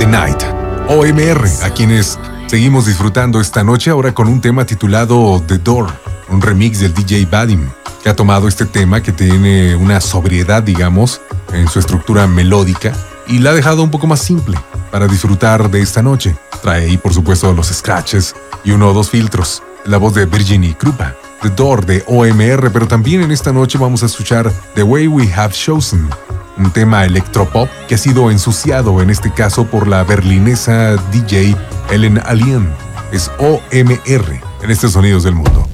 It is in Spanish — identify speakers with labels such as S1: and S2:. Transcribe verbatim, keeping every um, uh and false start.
S1: Night, O M R, a quienes seguimos disfrutando esta noche ahora con un tema titulado The Door, un remix del D J Vadim, que ha tomado este tema que tiene una sobriedad, digamos, en su estructura melódica y la ha dejado un poco más simple para disfrutar de esta noche. Trae ahí, por supuesto, los scratches y uno o dos filtros, la voz de Virginie Krupa, The Door de O M R, pero también en esta noche vamos a escuchar The Way We Have Chosen, un tema electropop que ha sido ensuciado en este caso por la berlinesa D J Ellen Allien. Es O M R en estos sonidos del mundo.